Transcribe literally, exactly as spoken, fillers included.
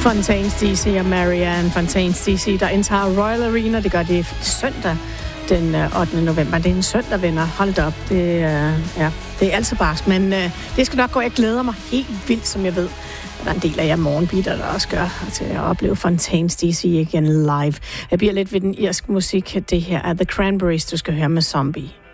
Fontaines D C og Marianne Fontaines D C, der indtager Royal Arena. Det gør det søndag den ottende november. Det er en søndag, venner. Hold op. Det, uh, ja, det er altid barsk, men uh, det skal nok gå. Jeg glæder mig helt vildt, som jeg ved. Der er en del af jer morgenbitter, der også gør til at opleve Fontaines D C igen live. Jeg bliver lidt ved den irske musik. Det her er The Cranberries, du skal høre med Zombie.